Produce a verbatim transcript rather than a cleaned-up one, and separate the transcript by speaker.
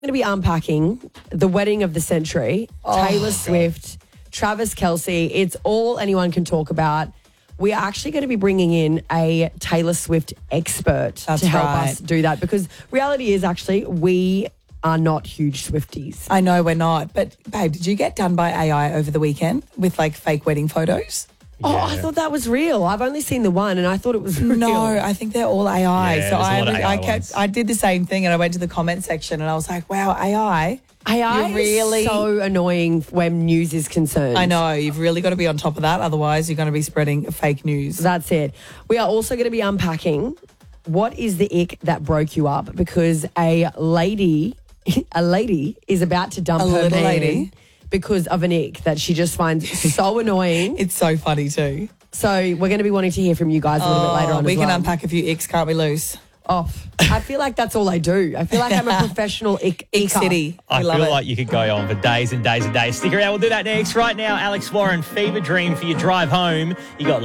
Speaker 1: going to be unpacking the wedding of the century,
Speaker 2: Oh,
Speaker 1: Taylor
Speaker 2: God.
Speaker 1: Swift, Travis Kelce. It's all anyone can talk about. We are actually going to be bringing in a Taylor Swift expert
Speaker 2: That's
Speaker 1: to help
Speaker 2: right.
Speaker 1: us do that, because reality is actually we are not huge Swifties.
Speaker 2: I know we're not, but babe, did you get done by A I over the weekend with like fake wedding photos?
Speaker 1: Oh, I thought that was real. I've only seen the one and I thought it was real.
Speaker 2: No, I think they're all A I.
Speaker 3: Yeah,
Speaker 2: so
Speaker 3: there's a
Speaker 2: I,
Speaker 3: lot of
Speaker 2: was-
Speaker 3: A I
Speaker 2: I kept,
Speaker 3: ones.
Speaker 2: I did the same thing, and I went to the comment section, and I was like, "Wow, A I,
Speaker 1: A I
Speaker 2: You're really
Speaker 1: is so annoying when news is concerned.
Speaker 2: I know you've really got to be on top of that, otherwise you're going to be spreading fake news."
Speaker 1: That's it. We are also going to be unpacking what is the ick that broke you up, because a lady, a lady is about to dump
Speaker 2: A
Speaker 1: her
Speaker 2: little
Speaker 1: man
Speaker 2: lady?
Speaker 1: because of an ick that she just finds so annoying.
Speaker 2: It's so funny too.
Speaker 1: So we're going to be wanting to hear from you guys a little bit later on
Speaker 2: we
Speaker 1: as
Speaker 2: can
Speaker 1: well.
Speaker 2: unpack a few icks, can't we, Luce?
Speaker 1: Oh, I feel like that's all I do. I feel like I'm a professional ick,
Speaker 2: Ick
Speaker 1: icker.
Speaker 2: City.
Speaker 3: I
Speaker 2: We love
Speaker 3: feel
Speaker 2: it.
Speaker 3: like you could go on for days and days and days. Stick around. We'll do that next. Right now, Alex Warren, Fever Dream for your drive home. You got